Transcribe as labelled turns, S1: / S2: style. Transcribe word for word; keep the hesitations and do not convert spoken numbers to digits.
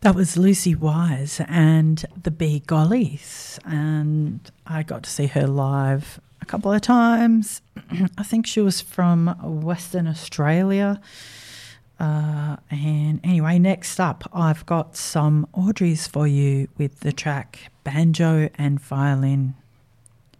S1: That was Lucy Wise and the Bee Gollies, and I got to see her live a couple of times. I think she was from Western Australia. Uh, and anyway, next up, I've got some Audrey's for you with the track Banjo and Violin.